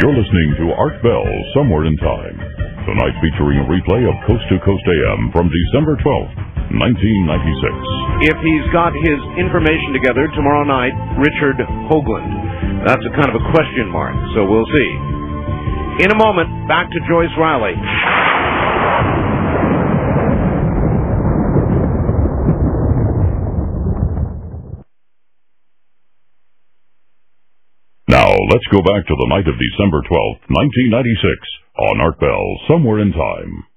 You're listening to Art Bell, Somewhere in Time. Tonight featuring a replay of Coast to Coast AM from December 12th, 1996. If he's got his information together tomorrow night, Richard Hoagland. That's a kind of a question mark, so we'll see. In a moment, back to Joyce Riley. Now, let's go back to the night of December 12th, 1996, on Art Bell, Somewhere in Time.